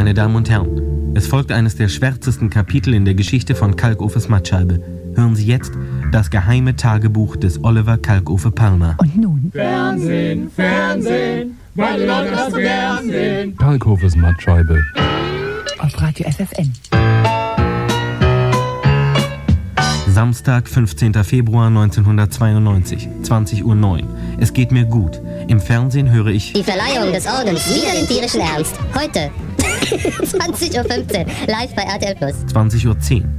Meine Damen und Herren, es folgt eines der schwärzesten Kapitel in der Geschichte von Kalkofes Mattscheibe. Hören Sie jetzt das geheime Tagebuch des Oliver Kalkofe Palmer. Und nun? Fernsehen, Fernsehen, weil die Leute das so gern sehen. Kalkofes Mattscheibe. Auf Radio FFN. Samstag, 15. Februar 1992, 20:09 Uhr. Es geht mir gut. Im Fernsehen höre ich die Verleihung des Ordens wider den tierischen Ernst. Heute, 20:15 Uhr, live bei RTL+. 20:10 Uhr.